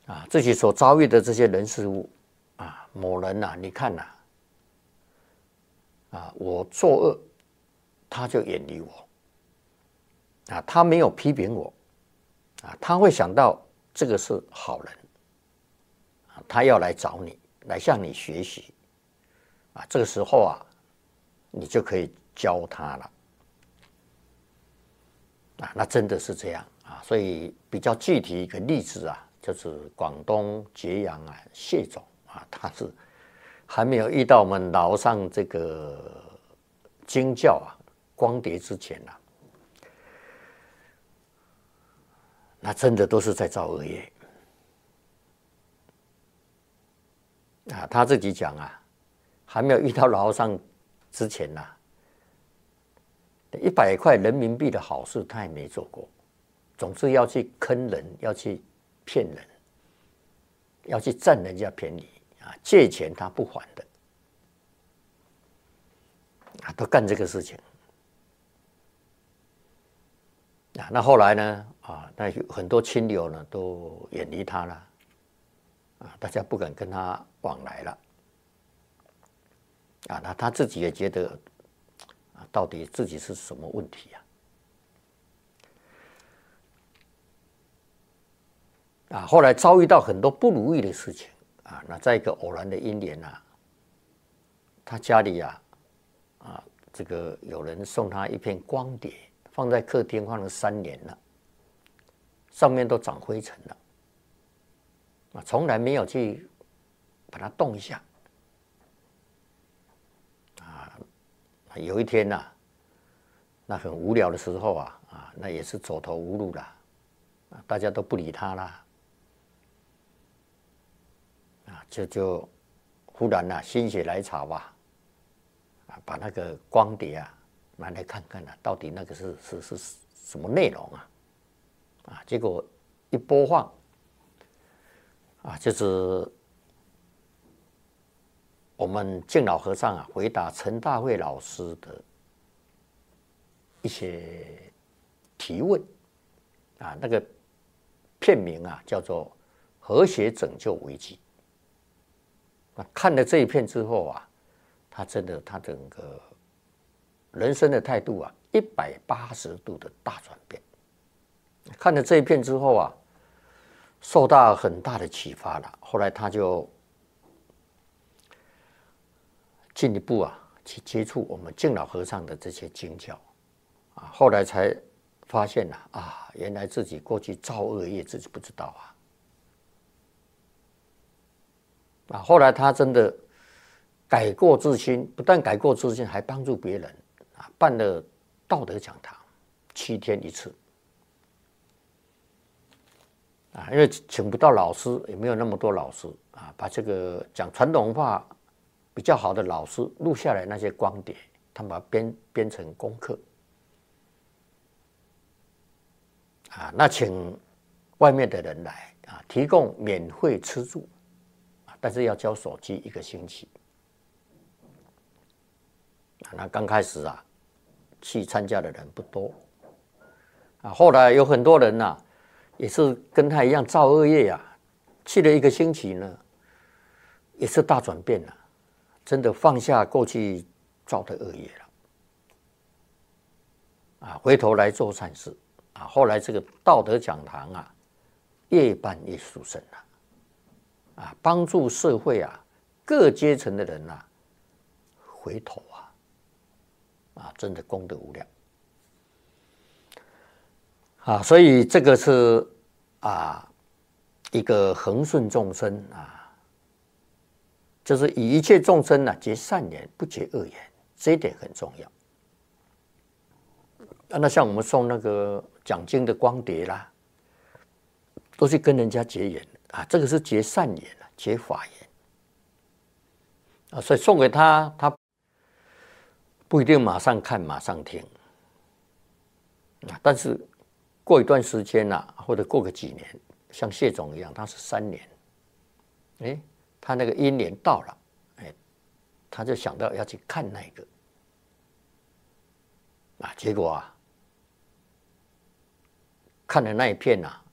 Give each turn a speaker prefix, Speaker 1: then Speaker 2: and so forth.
Speaker 1: 自己所遭遇的这些人事物某人你看我作恶，他就远离我他没有批评我他会想到这个是好人他要来找你，来向你学习这个时候你就可以教他了那真的是这样所以比较具体一个例子就是广东揭阳谢总他是还没有遇到我们楼上这个经教光碟之前那真的都是在造恶业他自己讲还没有遇到楼上之前100块人民币的好事他也没做过，总之要去坑人，要去骗人，要去占人家便宜借钱他不还的都干这个事情那后来呢那很多亲友呢都远离他了大家不敢跟他往来了那他自己也觉得到底自己是什么问题后来遭遇到很多不如意的事情那在一个偶然的因缘他家里这个有人送他一片光碟，放在客厅放了3年了，上面都长灰尘了从来没有去把它动一下有一天那很无聊的时候那也是走投无路了大家都不理他了就忽然心血来潮把那个光碟拿来看看到底那个是什么内容结果一播放就是我们敬老和尚回答陈大慧老师的一些提问那个片名叫做和谐拯救危机看了这一片之后他真的他整个人生的态度180度的大转变看了这一片之后受到很大的启发了后来他就进一步去接触我们敬老和尚的这些经教后来才发现原来自己过去造恶业自己不知道后来他真的改过自新，不但改过自新，还帮助别人办了道德讲堂，7天1次因为请不到老师，也没有那么多老师把这个讲传统文化比较好的老师录下来那些光碟，他们把它编成功课那请外面的人来提供免费吃住但是要交手机1个星期那刚开始去参加的人不多后来有很多人也是跟他一样造恶业去了1个星期呢也是大转变了真的放下过去造的恶业了回头来做善事后来这个道德讲堂越办越殊胜了帮助社会各阶层的人回头真的功德无量所以这个是一个恒顺众生就是以一切众生结善缘不结恶缘，这一点很重要那像我们送那个讲经的光碟啦，都是跟人家结缘这个是结善缘结法缘所以送给他，他不一定马上看马上听但是过一段时间或者过个几年，像谢总一样他是3年他那个因缘到了他就想到要去看那个结果看了那一片